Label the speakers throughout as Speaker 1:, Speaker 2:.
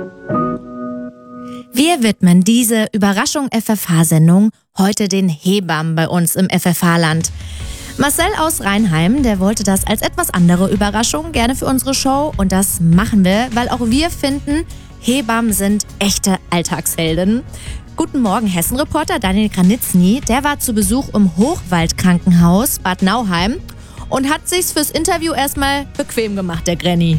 Speaker 1: Wir widmen diese Überraschung FFH-Sendung heute den Hebammen bei uns im FFH-Land. Marcel aus Rheinheim, der wollte das als etwas andere Überraschung gerne für unsere Show. Und das machen wir, weil auch wir finden, Hebammen sind echte Alltagshelden. Guten Morgen, Hessen-Reporter Daniel Granitzny. Der war zu Besuch im Hochwaldkrankenhaus Bad Nauheim und hat sich's fürs Interview erstmal bequem gemacht, der Granny.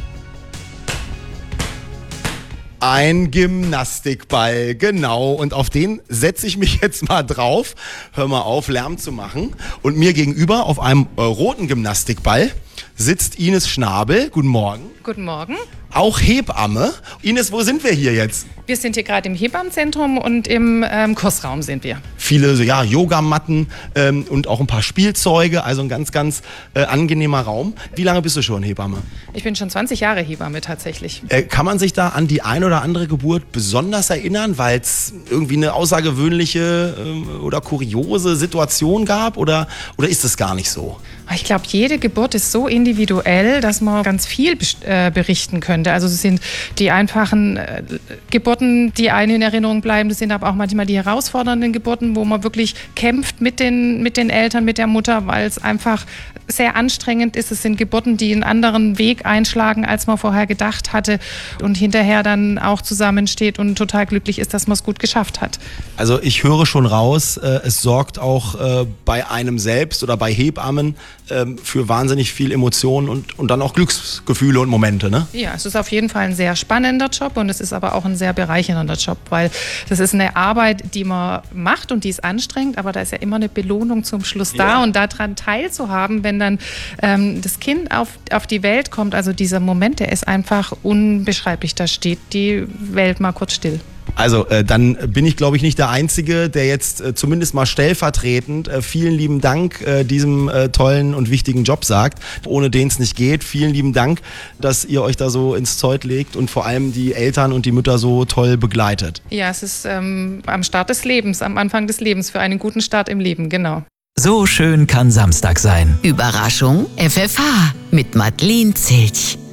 Speaker 2: Ein Gymnastikball, genau. Und auf den setze ich mich jetzt mal drauf. Hör mal auf, Lärm zu machen. Und mir gegenüber auf einem roten Gymnastikball sitzt Ines Schnabel. Guten Morgen.
Speaker 3: Guten Morgen.
Speaker 2: Auch Hebamme. Ines, wo sind wir hier jetzt?
Speaker 3: Wir sind hier gerade im Hebammenzentrum und im Kursraum sind wir.
Speaker 2: Viele Yogamatten und auch ein paar Spielzeuge, also ein ganz, ganz angenehmer Raum. Wie lange bist du schon Hebamme?
Speaker 3: Ich bin schon 20 Jahre Hebamme tatsächlich.
Speaker 2: Kann man sich da an die ein oder andere Geburt besonders erinnern, weil es irgendwie eine außergewöhnliche oder kuriose Situation gab oder ist das gar nicht so?
Speaker 3: Ich glaube, jede Geburt ist so individuell, dass man ganz viel berichten könnte. Also es sind die einfachen Geburten, die einem in Erinnerung bleiben. Das sind aber auch manchmal die herausfordernden Geburten, wo man wirklich kämpft mit den Eltern, mit der Mutter, weil es einfach sehr anstrengend ist. Es sind Geburten, die einen anderen Weg einschlagen, als man vorher gedacht hatte und hinterher dann auch zusammensteht und total glücklich ist, dass man es gut geschafft hat.
Speaker 2: Also ich höre schon raus, es sorgt auch bei einem selbst oder bei Hebammen für wahnsinnig viel Emotionen und dann auch Glücksgefühle und Momente, ne?
Speaker 3: Ja, es ist auf jeden Fall ein sehr spannender Job und es ist aber auch ein sehr bereichernder Job, weil das ist eine Arbeit, die man macht und die ist anstrengend, aber da ist ja immer eine Belohnung zum Schluss da und daran teilzuhaben, wenn dann das Kind auf die Welt kommt, also dieser Moment, der ist einfach unbeschreiblich, da steht die Welt mal kurz still.
Speaker 2: Also dann bin ich, glaube ich, nicht der Einzige, der jetzt zumindest mal stellvertretend vielen lieben Dank diesem tollen und wichtigen Job sagt, ohne den es nicht geht. Vielen lieben Dank, dass ihr euch da so ins Zeug legt und vor allem die Eltern und die Mütter so toll begleitet.
Speaker 3: Ja, es ist am Start des Lebens, am Anfang des Lebens, für einen guten Start im Leben, genau.
Speaker 4: So schön kann Samstag sein.
Speaker 5: Überraschung FFH mit Madeleine Zilch.